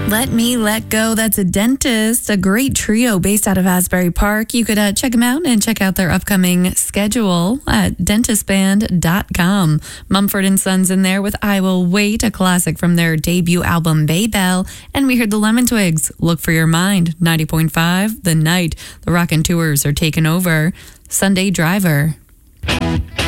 Let Me Let Go. That's a Dentist, a great trio based out of Asbury Park. You could check them out and check out their upcoming schedule at dentistband.com. Mumford & Sons in there with I Will Wait, a classic from their debut album Bay Bell. And we heard the Lemon Twigs, Look for Your Mind, 90.5, The Night. The Rockin' Tours are taking over. Sunday Driver.